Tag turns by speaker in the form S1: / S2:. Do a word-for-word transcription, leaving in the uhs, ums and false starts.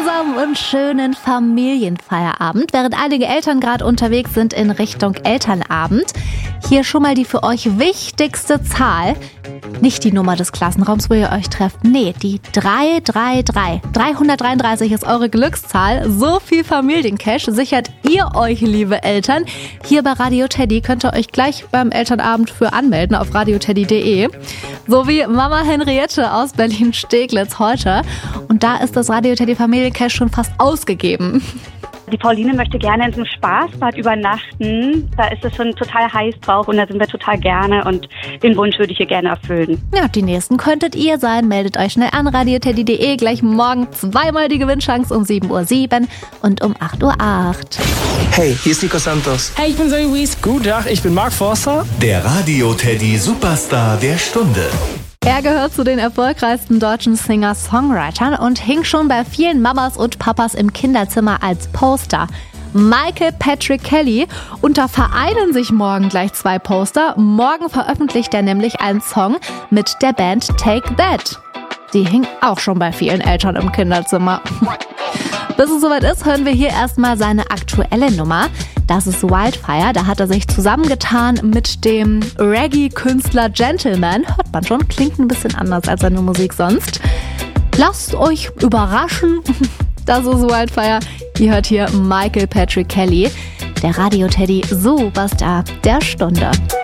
S1: zusammen und schönen Familienfeierabend, während einige Eltern gerade unterwegs sind in Richtung Elternabend. Hier schon mal die für euch wichtigste Zahl. Nicht die Nummer des Klassenraums, wo ihr euch trefft. Nee, die drei drei drei. dreihundertdreiunddreißig ist eure Glückszahl. So viel Familiencash sichert ihr euch, liebe Eltern. Hier bei Radio Teddy könnt ihr euch gleich beim Elternabend für anmelden auf radioteddy punkt de. So wie Mama Henriette aus Berlin-Steglitz heute. Und da ist das Radio Teddy Familiencash schon fast ausgegeben.
S2: Die Pauline möchte gerne in so einem Spaßbad übernachten. Da ist es schon total heiß drauf und da sind wir total gerne und den Wunsch würde ich ihr gerne erfüllen.
S1: Ja, die nächsten könntet ihr sein. Meldet euch schnell an radioteddy punkt de. Gleich morgen zweimal die Gewinnchance um sieben Uhr sieben und um acht Uhr acht.
S3: Hey, hier ist Nico Santos.
S4: Hey, ich bin Zoe Wies.
S5: Guten Tag, ich bin Mark Forster.
S6: Der Radio Teddy Superstar der Stunde.
S1: Er gehört zu den erfolgreichsten deutschen Singer-Songwritern und hing schon bei vielen Mamas und Papas im Kinderzimmer als Poster. Michael Patrick Kelly, und da vereinen sich morgen gleich zwei Poster. Morgen veröffentlicht er nämlich einen Song mit der Band Take That. Die hing auch schon bei vielen Eltern im Kinderzimmer. Bis es soweit ist, hören wir hier erstmal seine aktuelle Nummer. Das ist Wildfire. Da hat er sich zusammengetan mit dem Reggae-Künstler Gentleman. Hört man schon, klingt ein bisschen anders als seine Musik sonst. Lasst euch überraschen. Das ist Wildfire. Ihr hört hier Michael Patrick Kelly, der Radio Teddy Superstar der Stunde.